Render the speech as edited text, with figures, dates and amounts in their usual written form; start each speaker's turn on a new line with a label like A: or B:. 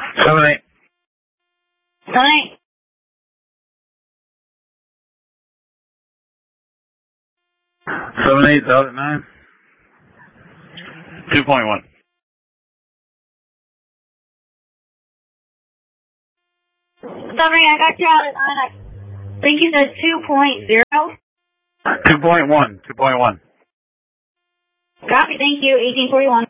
A: 7-8.
B: 7-8.
A: 7-8 out at 9. 2.1.
B: Summary, I got you out at 9. I think you said 2.0.
A: 2.1. 2.1.
B: Copy, thank you. 1841.